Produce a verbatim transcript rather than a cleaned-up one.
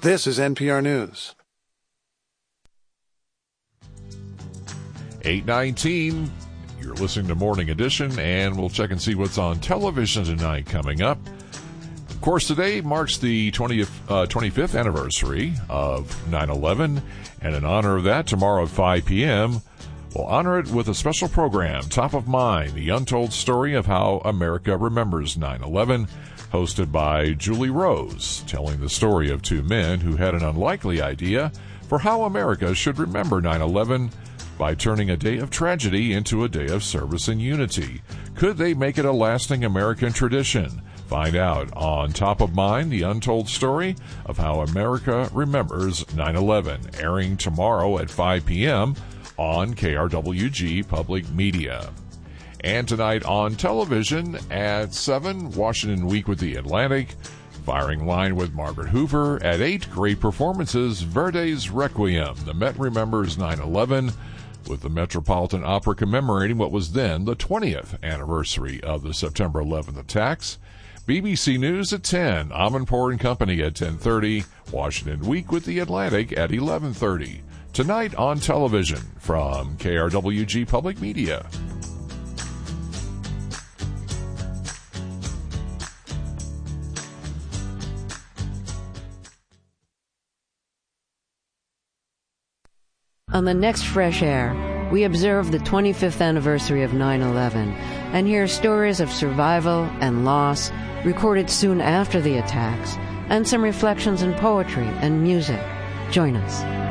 This is N P R News. eight nineteen, you're listening to Morning Edition, and we'll check and see what's on television tonight coming up. Of course, today marks the twentieth, uh, twenty-fifth anniversary of nine eleven, and in honor of that, tomorrow at five p.m., we'll honor it with a special program, Top of Mind, the untold story of how America remembers nine eleven, hosted by Julie Rose, telling the story of two men who had an unlikely idea for how America should remember nine eleven by turning a day of tragedy into a day of service and unity. Could they make it a lasting American tradition? Find out on Top of Mind, the untold story of how America remembers nine eleven, airing tomorrow at five p.m. on K R W G Public Media. And tonight on television at seven, Washington Week with the Atlantic, Firing Line with Margaret Hoover. At eight, great performances, Verdi's Requiem. The Met remembers nine eleven, with the Metropolitan Opera commemorating what was then the twentieth anniversary of the September eleventh attacks. B B C News at ten, Amanpour and Company at ten thirty, Washington Week with the Atlantic at eleven thirty. Tonight on television from K R W G Public Media. On the next Fresh Air, we observe the twenty-fifth anniversary of nine eleven and hear stories of survival and loss recorded soon after the attacks, and some reflections in poetry and music. Join us.